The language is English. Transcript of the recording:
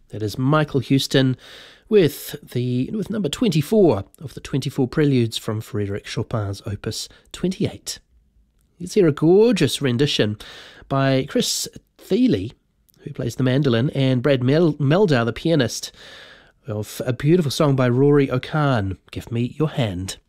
That is Michael Houston with number 24 of the 24 Preludes from Frédéric Chopin's Opus 28. Let's hear a gorgeous rendition by Chris Thile, who plays the mandolin, and Brad Meldau, the pianist, of a beautiful song by Rory O'Kane, Give Me Your Hand.